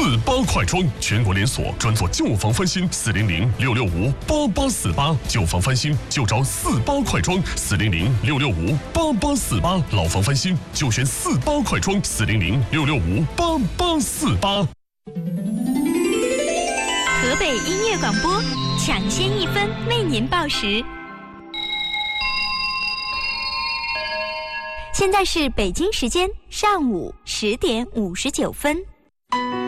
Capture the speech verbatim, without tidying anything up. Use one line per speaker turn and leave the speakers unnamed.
八快装，全国连锁，专做旧房翻新。四零零六六五八八四八，旧房翻新就找四八快装。四零零六六五八八四八，老房翻新就选四八快装。四零零六六五八八四八。
河北音乐广播，抢先一分为您报时。现在是北京时间上午十点五十九分。